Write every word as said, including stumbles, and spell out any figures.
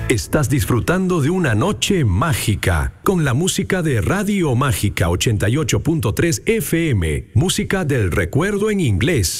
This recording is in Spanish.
Estás disfrutando de una noche mágica con la música de Radio Mágica ochenta y ocho punto tres F M, música del recuerdo en inglés.